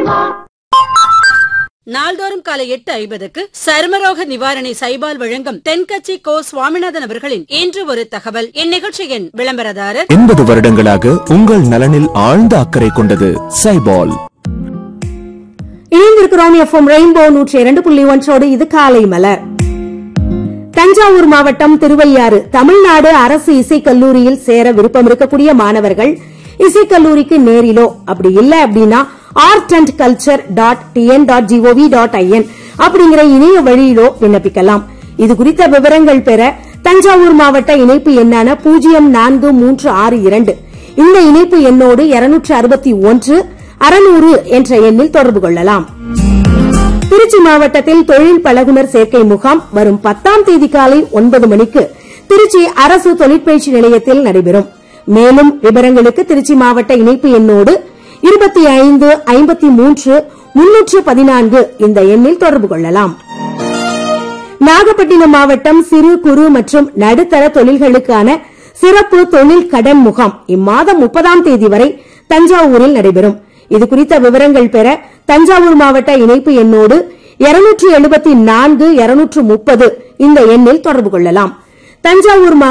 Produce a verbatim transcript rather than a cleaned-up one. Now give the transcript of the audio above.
நாள்தோறும் காலை எட்டு ஐம்பதுக்கு சருமரோக நிவாரணி சைபால் வழங்கும் தென்கட்சி கோ சுவாமிநாதன் அவர்களின் இன்று ஒரு தகவல். இந்நிகழ்ச்சியின் விளம்பரதாரர் எண்பது வருடங்களாக உங்கள் நலனில் ஆழ்ந்த அக்கறை கொண்டது சைபால். இணைந்திருக்கிறோம் எஃப்எம் ரெயின்போ நூற்றி இரண்டு புள்ளி ஒன்றோடு. இது காலை மலர். தஞ்சாவூர் மாவட்டம் திருவையாறு தமிழ்நாடு அரசு இசைக்கல்லூரியில் சேர விருப்பம் இருக்கக்கூடிய மாணவர்கள் இசைக்கல்லூரிக்கு நேரிலோ அப்படி இல்ல அப்படின்னா art and culture dot TN dot gov dot IN அப்படிங்கிற இணைய வழியிலோ விண்ணப்பிக்கலாம். இது குறித்த விவரங்கள் பெற தஞ்சாவூர் மாவட்ட இணைப்பு எண்ணான பூஜ்ஜியம் நான்கு மூன்று ஆறு இரண்டு இந்த இணைப்பு எண்ணோடு இருநூற்று அறுபத்தி ஒன்று அறுநூறு என்ற எண்ணில் தொடர்பு கொள்ளலாம். திருச்சி மாவட்டத்தில் தொழில் பழகுனர் சேர்க்கை முகாம் வரும் பத்தாம் தேதி காலை ஒன்பது மணிக்கு திருச்சி அரசு தொழிற்பயிற்சி நிலையத்தில் நடைபெறும். மேலும் விவரங்களுக்கு திருச்சி மாவட்ட இணைப்பு எண்ணோடு இருபத்தி ஐந்து ஐம்பத்தி மூன்று முன்னூற்று பதினான்கு இந்த எண்ணில் தொடர்பு கொள்ளலாம். நாகப்பட்டினம் மாவட்டம் சிறு குறு மற்றும் நடுத்தர தொழில்களுக்கான சிறப்பு தொழில் கடன் முகாம் இம்மாதம் முப்பதாம் தேதி வரை தஞ்சாவூரில் நடைபெறும். இதுகுறித்த விவரங்கள் பெற தஞ்சாவூர் மாவட்ட இணைப்பு எண்ணோடு இருநூற்று எழுபத்தி நான்கு இருநூற்று முப்பது இந்த எண்ணில் தொடர்பு கொள்ளலாம். தஞ்சாவூர்